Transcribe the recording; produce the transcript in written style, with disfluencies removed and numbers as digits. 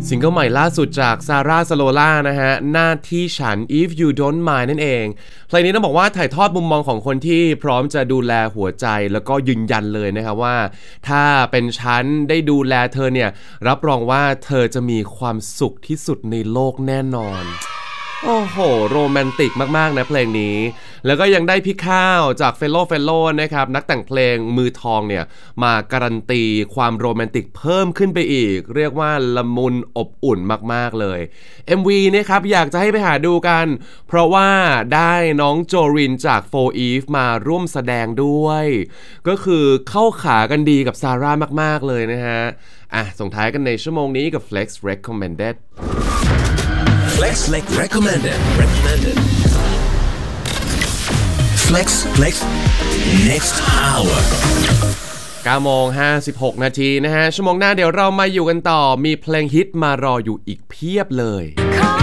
ซิงเกิลใหม่ล่าสุดจากซาร่าสโลล่านะฮะหน้าที่ฉัน If You Don't Mind นั่นเองเพลงนี้ต้องบอกว่าถ่ายทอดมุมมองของคนที่พร้อมจะดูแลหัวใจแล้วก็ยืนยันเลยนะครับว่าถ้าเป็นฉันได้ดูแลเธอเนี่ยรับรองว่าเธอจะมีความสุขที่สุดในโลกแน่นอนโอ้โหโรแมนติกมากๆนะเพลงนี้แล้วก็ยังได้พี่ข้าวจากเฟลโลนะครับนักแต่งเพลงมือทองเนี่ยมาการันตีความโรแมนติกเพิ่มขึ้นไปอีกเรียกว่าละมุนอบอุ่นมากๆเลย MV นะครับอยากจะให้ไปหาดูกันเพราะว่าได้น้องโจรินจาก 4EVE มาร่วมแสดงด้วยก็คือเข้าขากันดีกับซาร่ามากๆเลยนะฮะส่งท้ายกันในชั่วโมงนี้กับ Flex Recommended Flex recommended. Flex next hour. 9:56 นาทีนะฮะชั่วโมงหน้าเดี๋ยวเรามาอยู่กันต่อมีเพลงฮิตมารออยู่อีกเพียบเลย